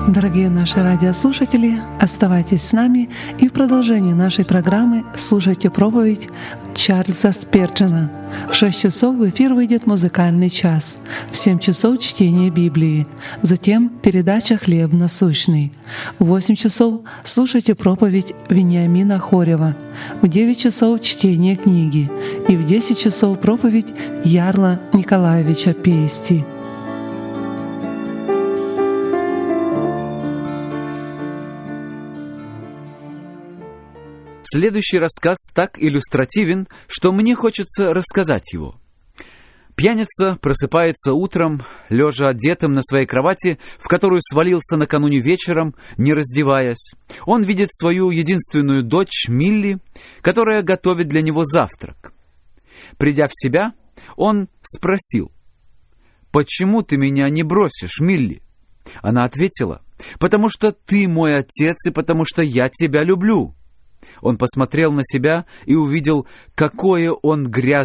Дорогие наши радиослушатели, оставайтесь с нами и в продолжении нашей программы слушайте проповедь Чарльза Сперджена. В 6 часов в эфир выйдет музыкальный час, в 7 часов чтение Библии, затем передача «Хлеб насущный». В 8 часов слушайте проповедь Вениамина Хорева, в 9 часов чтение книги и в 10 часов проповедь Ярла Николаевича Пейсти. Следующий рассказ так иллюстративен, что мне хочется рассказать его. Пьяница просыпается утром, лежа одетым на своей кровати, в которую свалился накануне вечером, не раздеваясь. Он видит свою единственную дочь Милли, которая готовит для него завтрак. Придя в себя, он спросил: «Почему ты меня не бросишь, Милли?» Она ответила: «Потому что ты мой отец и потому что я тебя люблю». Он посмотрел на себя и увидел, какое он грязное